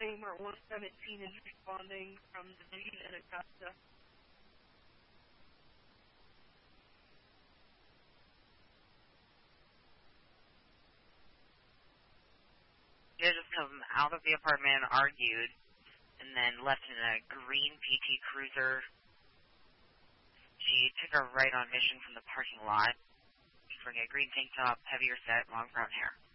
Famer 117 is responding from Division in Augusta. She had just come out of the apartment, argued, and then left in a green PT Cruiser. She took a right on Mission from the parking lot. She's wearing a green tank top, heavier set, long brown hair.